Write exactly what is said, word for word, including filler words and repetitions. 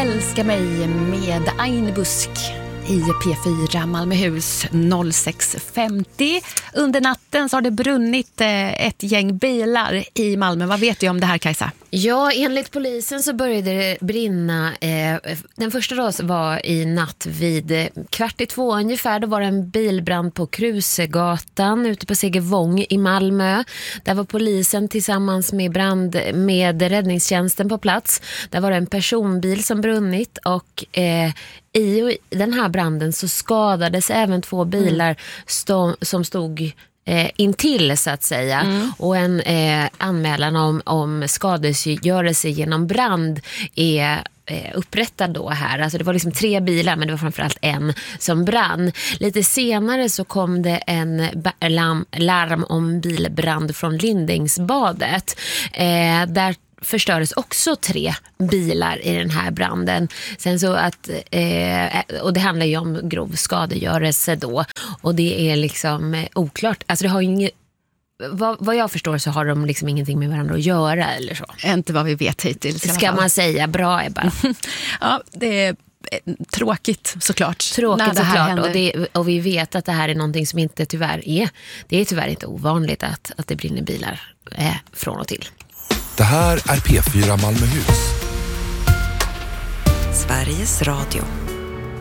Älska mig med Aine Busk i P fyra Malmöhus noll sex femtio. Under natten så har det brunnit ett gäng bilar i Malmö. Vad vet du om det här, Kajsa? Ja, enligt polisen så började det brinna. Eh, den första då var i natt vid kvart i två ungefär. Då var det en bilbrand på Krusegatan ute på Segervång i Malmö. Där var polisen tillsammans med brand med räddningstjänsten på plats. Där var det en personbil som brunnit och eh, i den här branden så skadades även två bilar stå, som stod eh, intill så att säga. Mm. Och en eh, anmälan om, om skadegörelse genom brand är eh, upprättad då här. Alltså det var liksom tre bilar, men det var framförallt en som brann. Lite senare så kom det en larm, larm om bilbrand från Lindingsbadet. Eh, där förstördes också tre bilar i den här branden. Sen så att eh, och det handlar ju om grov skadegörelse då, och det är liksom eh, oklart. Alltså det har ju inget, vad, vad jag förstår så har de liksom ingenting med varandra att göra eller så. Inte vad vi vet hittills. Ska man säga. Bra, Ebba. Ja, det är tråkigt såklart. Tråkigt såklart, och, det, och vi vet att det här är någonting som inte tyvärr är. Det är tyvärr inte ovanligt att, att det brinner bilar eh, från och till. Det här är P fyra Malmöhus. Sveriges Radio.